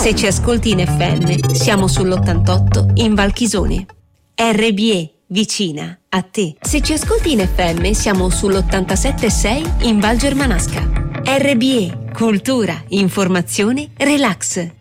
Se ci ascolti in FM, siamo sull'88 in Valchisone. RBE, vicina a te. Se ci ascolti in FM, siamo sull'87.6 in Val Germanasca. RBE, cultura, informazione, relax.